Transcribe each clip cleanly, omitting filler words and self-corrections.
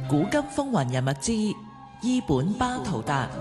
古今風雲人物之伊本巴圖達。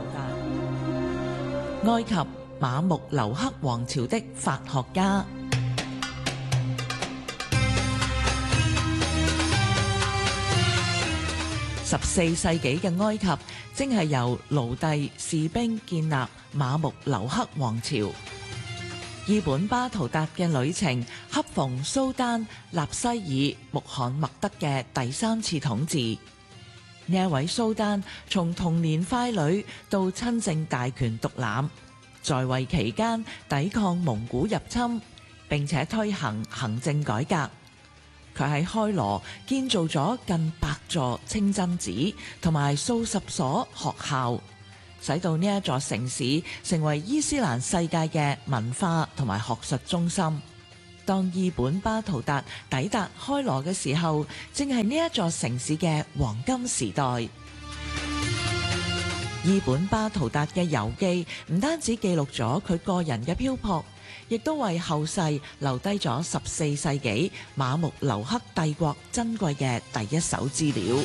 埃及馬木留克王朝的法學家。14世紀嘅埃及正係由奴隸士兵建立馬木留克王朝。伊本巴圖達嘅旅程恰逢蘇丹納西爾穆罕默德嘅第3次統治。呢一位蘇丹從童年傀儡到親政大權獨攬，在位期間抵抗蒙古入侵，並且推行行政改革。佢喺開羅建造咗近100座清真寺同埋數十所學校，使到呢一座城市成為伊斯蘭世界嘅文化同埋學術中心。當伊本巴圖達抵達開羅嘅時候，正係呢一座城市嘅黃金時代。伊本巴圖達嘅遊記唔單止記錄咗佢個人嘅漂泊，亦都為後世留低咗14世紀馬木留克帝國珍貴嘅第一手資料。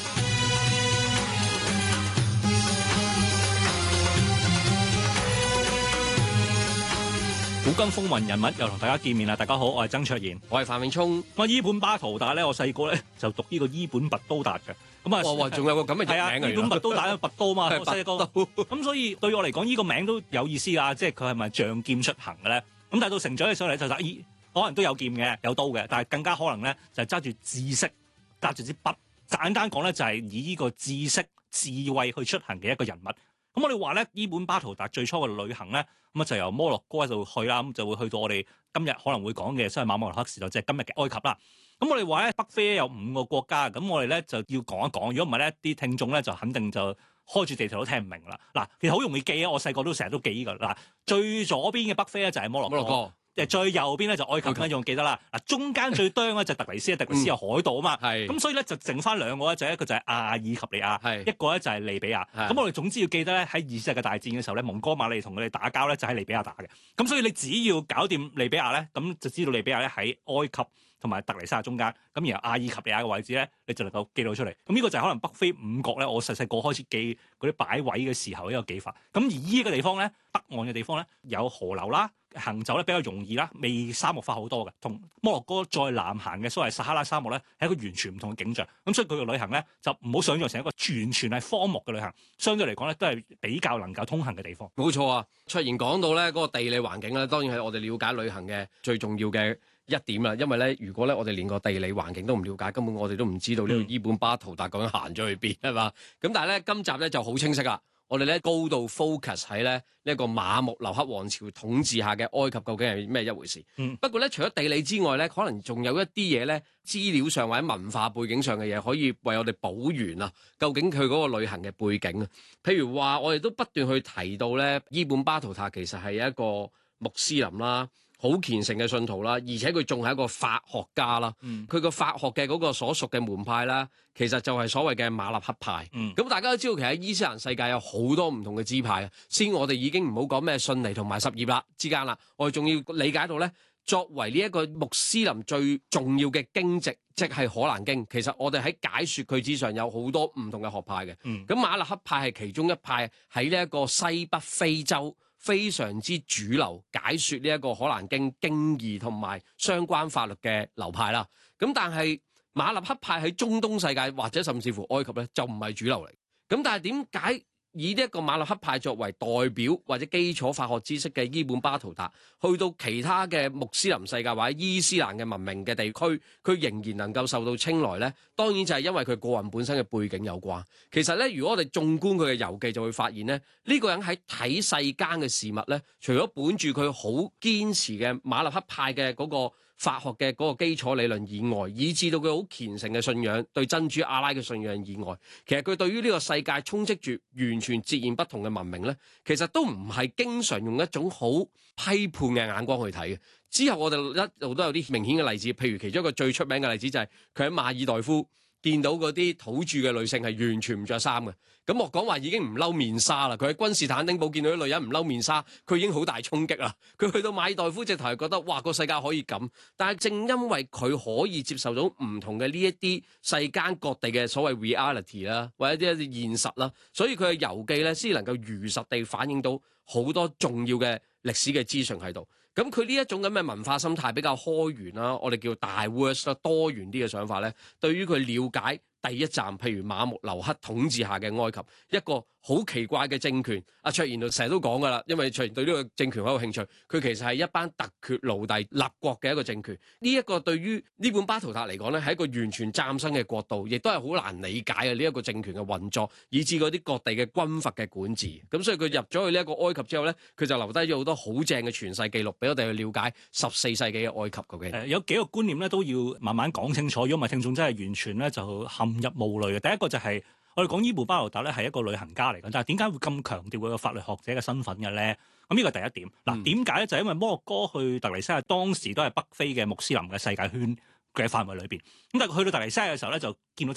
古今風雲人物又同大家見面啦！大家好，我係曾卓然， 我係范永聰。 伊本巴圖達咧，我細個咧就讀呢個伊本拔都達嘅。咁啊， 哇！仲有個咁嘅譯名嘅。伊本拔都達拔都嘛，我細個。咁所以對我嚟講，呢個名都有意思啊！即係佢係咪仗劍出行嘅咧？咁但係到成長起上嚟就咦，可能都有劍嘅，有刀嘅，但係更加可能咧就係揸住知識，揸住支筆。簡單講咧，就係以呢個知識、智慧去出行嘅一個人物。咁我哋話咧，伊本巴圖達最初嘅旅行咧，咁啊就由摩洛哥喺度去啦，咁就會去到我哋今日可能會講嘅，即係馬木留克時代，即係今日嘅埃及啦。咁我哋話咧，北非有5個國家，咁我哋咧就要講一講，如果唔係咧，啲聽眾咧就肯定就開住地圖都聽唔明啦。嗱，其實好容易記啊，我細個都成日都記呢個。嗱，最左邊嘅北非咧就係摩洛哥。最右邊咧就埃及，咁仲記得啦。嗱，中間最啄咧就突尼斯，突尼斯有海島啊嘛。咁所以咧就剩翻2個咧，就一個就係阿爾及利亞，一個咧就係利比亞。咁我哋總之要記得咧，喺2次世界大戰嘅時候咧，蒙哥馬利同佢哋打交咧就喺利比亞打嘅。咁所以你只要搞掂利比亞咧，咁就知道利比亞咧喺埃及同埋突尼斯中間。咁然後阿爾及利亞嘅位置咧，你就能夠記到出嚟。咁呢個就係可能北非5國咧，我細細個開始記嗰啲擺位嘅時候一個記法。咁而呢個地方咧，北岸嘅地方咧，有河流啦。行走咧比較容易啦，未沙漠化好多嘅，同摩洛哥再南行嘅所謂撒哈拉沙漠咧係一個完全唔同嘅景象。咁所以佢嘅旅行咧就唔好想象成一個完全係荒漠嘅旅行，相對嚟講咧都係比較能夠通行嘅地方。 冇錯啊，卓然講到咧嗰個地理環境咧，當然係我哋了解旅行嘅最重要嘅一點啦。因為咧，如果咧我哋連個地理環境都唔了解，根本我哋都唔知道呢個伊本巴圖達究竟行咗去邊係嘛。咁但係咧今集咧就好清晰啦。我哋咧高度 focus 喺咧呢一個馬木留克王朝統治下嘅埃及究竟係咩一回事？不過咧除咗地理之外咧，可能仲有一啲嘢咧資料上或者文化背景上嘅嘢可以為我哋補完啊。究竟佢嗰個旅行嘅背景啊？譬如話我哋都不斷去提到咧，伊本巴圖達其實係一個穆斯林啦。好虔誠嘅信徒啦，而且佢仲係一個法學家啦。佢個法學嘅嗰個所屬嘅門派啦，其實就係所謂嘅馬納克派。咁大家都知道，其實喺伊斯蘭世界有好多唔同嘅支派。先我哋已經唔好講咩遜尼同埋什葉啦之間啦，我哋仲要理解到咧，作為呢一個穆斯林最重要嘅經籍，即係可蘭經。其實我哋喺解説佢之上有好多唔同嘅學派嘅。咁馬納克派係其中一派，喺呢一個西北非洲非常之主流解説呢一個可蘭經經義同埋相關法律嘅流派啦。咁但係馬納克派喺中東世界或者甚至乎埃及咧就唔係主流嚟。咁但係點解以呢一個馬納克派作為代表或者基礎法學知識嘅伊本巴圖達，去到其他嘅穆斯林世界或者伊斯蘭嘅文明嘅地區，佢仍然能夠受到青睞呢？當然就係因為佢個人本身嘅背景有關。其實呢，如果我哋縱觀佢嘅遊記，就會發現呢，呢個人喺睇世間嘅事物呢，除咗本住佢好堅持嘅馬納克派嘅嗰個法學嘅嗰個基礎理論以外，以至到佢好虔誠嘅信仰，對真主阿拉嘅信仰以外，其實佢對於呢個世界充斥住完全截然不同嘅文明呢，其實都唔係經常用一種好批判嘅眼光去睇嘅。之後我哋一路都有啲明顯嘅例子，譬如其中一個最出名嘅例子就係佢喺馬爾代夫見到嗰啲土著嘅女性係完全唔着衫嘅。咁莫講話已經唔嬲面紗啦，佢喺君士坦丁堡見到啲女人唔嬲面紗，佢已經好大衝擊啦。佢去到馬爾代夫直頭係覺得哇，個世界可以咁，但係正因為佢可以接受到唔同嘅呢一啲世間各地嘅所謂 reality 啦，或者一啲現實啦，所以佢嘅遊記咧先能夠如實地反映到好多重要嘅歷史嘅資訊喺度。咁佢呢一種咁嘅文化心態比較開源啦，我哋叫 diverse 啦，多元啲嘅想法咧，對於佢了解第一站，譬如馬木留克統治下嘅埃及，一個好奇怪嘅政權。阿卓然成日都講噶啦，因為卓然對呢個政權好有興趣，佢其實係一班突厥奴隸立國嘅一個政權。呢一個對於呢本巴圖塔嚟講咧，係一個完全嶄新嘅國度，亦都係好難理解嘅呢一個政權嘅運作，以至嗰啲各地嘅軍閥嘅管治。咁所以佢入咗去呢一個埃及之後咧，佢就留低咗好多好正嘅傳世記錄俾我哋去了解14世紀嘅埃及究竟。 有幾個觀念咧都要慢慢講清楚，如果唔係聽眾真係完全咧就陷入霧裡嘅。第一個就係、我哋講伊布巴留達咧係一個旅行家嚟嘅，但係點解會咁強調佢個法律學者嘅身份嘅咧？咁呢個第一點。嗱，點解咧？就係因為摩洛哥去特尼西亞當時都係北非嘅穆斯林嘅世界圈嘅範圍裏邊。咁但係去到特尼西亞嘅時候咧，就見到